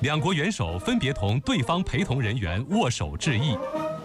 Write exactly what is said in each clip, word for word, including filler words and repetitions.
两国元首分别同对方陪同人员握手致意。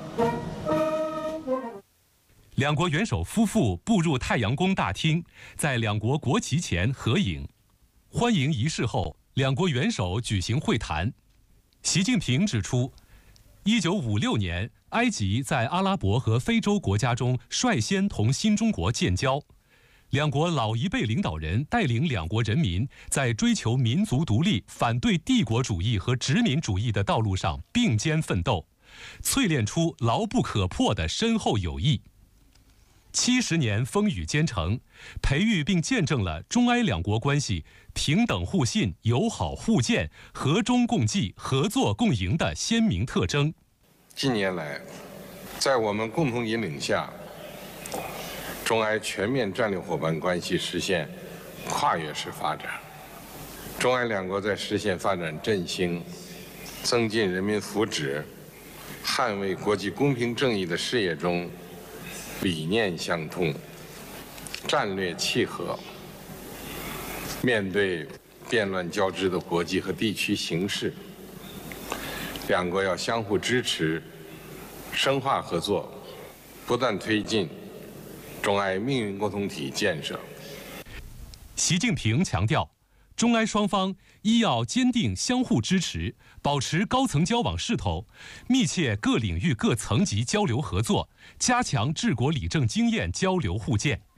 两国元首夫妇步入太阳宫大厅，在两国国旗前合影。欢迎仪式后，两国元首举行会谈。习近平指出，一九五六年，埃及在阿拉伯和非洲国家中率先同新中国建交。两国老一辈领导人带领两国人民在追求民族独立、反对帝国主义和殖民主义的道路上并肩奋斗，淬炼出牢不可破的深厚友谊。七十年风雨兼程，培育并见证了中埃两国关系平等互信、友好互鉴、和衷共济、合作共赢的鲜明特征。 近年来，在我们共同引领下，中埃全面战略伙伴关系实现跨越式发展。中埃两国在实现发展振兴、增进人民福祉、捍卫国际公平正义的事业中，理念相通，战略契合。面对变乱交织的国际和地区形势，两国要相互支持，深化合作，不断推进中埃命运共同体建设。 习近平强调，中埃双方一要坚定相互支持，保持高层交往势头，密切各领域各层级交流合作，加强治国理政经验交流互鉴。